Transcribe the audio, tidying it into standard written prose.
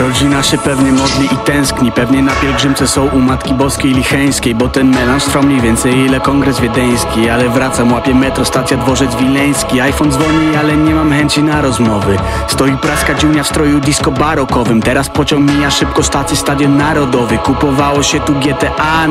Rodzina się pewnie modli i tęskni. Pewnie na pielgrzymce są u Matki Boskiej Licheńskiej, bo ten melanż trwał mniej więcej ile kongres wiedeński. Ale wracam, łapię metro, stacja Dworzec Wileński. iPhone dzwoni, ale nie mam chęci na rozmowy. Stoi praska dziunia w stroju disco barokowym. Teraz pociąg mija szybko stację Stadion Narodowy. Kupowało się tu GTA